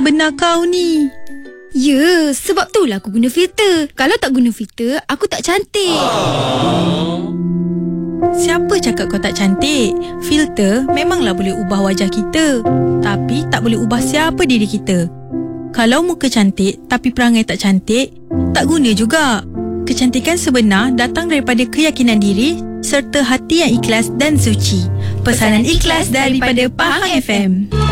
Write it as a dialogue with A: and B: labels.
A: sebenar kau ni.
B: Ya, sebab itulah aku guna filter. Kalau tak guna filter, aku tak cantik.
A: Siapa cakap kau tak cantik? Filter memanglah boleh ubah wajah kita, tapi tak boleh ubah siapa diri kita. Kalau muka cantik tapi perangai tak cantik, tak guna juga. Kecantikan sebenar datang daripada keyakinan diri serta hati yang ikhlas dan suci. Pesanan ikhlas daripada Pahang FM.